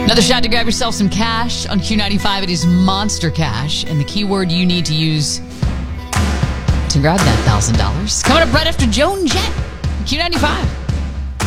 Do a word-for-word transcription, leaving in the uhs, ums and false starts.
Another shot to grab yourself some cash on Q ninety-five. It is Monster Cash, and the keyword you need to use to grab that one thousand dollars. Coming up right after Joan Jett, Q ninety-five.